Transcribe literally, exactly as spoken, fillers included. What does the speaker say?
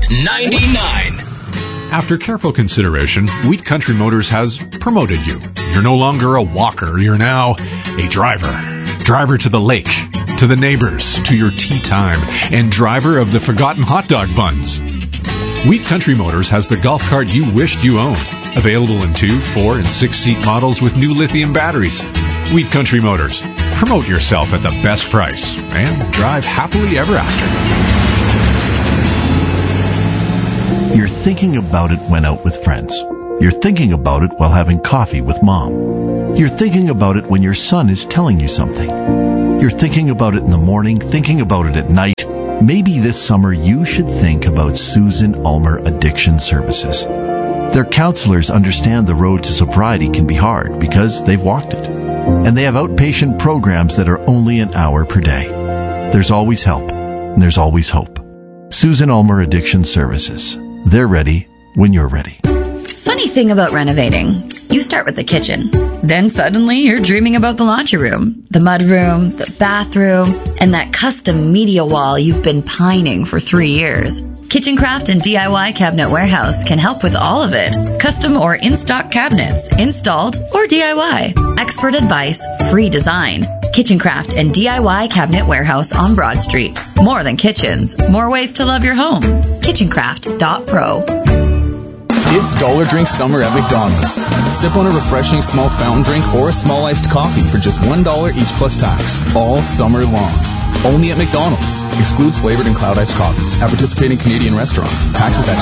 ninety-nine. After careful consideration, Wheat Country Motors has promoted you. You're no longer a walker. You're now a driver. Driver to the lake, to the neighbors, to your tea time, and driver of the forgotten hot dog buns. Wheat Country Motors has the golf cart you wished you owned. Available in two, four, and six-seat models with new lithium batteries. Wheat Country Motors. Promote yourself at the best price and drive happily ever after. You're thinking about it when out with friends. You're thinking about it while having coffee with mom. You're thinking about it when your son is telling you something. You're thinking about it in the morning, thinking about it at night. Maybe this summer you should think about Susan Ulmer Addiction Services. Their counselors understand the road to sobriety can be hard because they've walked it. And they have outpatient programs that are only an hour per day. There's always help, and there's always hope. Susan Ulmer Addiction Services. They're ready when you're ready. Funny thing about renovating. You start with the kitchen. Then suddenly you're dreaming about the laundry room, the mud room, the bathroom, and that custom media wall you've been pining for three years. Kitchen Craft and D I Y Cabinet Warehouse can help with all of it. Custom or in-stock cabinets, installed or D I Y. Expert advice, free design. Kitchen Craft and D I Y Cabinet Warehouse on Broad Street. More than kitchens, more ways to love your home. kitchen craft dot pro. It's Dollar Drink Summer at McDonald's. Sip on a refreshing small fountain drink or a small iced coffee for just one dollar each plus tax. All summer long. Only at McDonald's. Excludes flavored and cloud iced coffees. At participating Canadian restaurants. Taxes extra.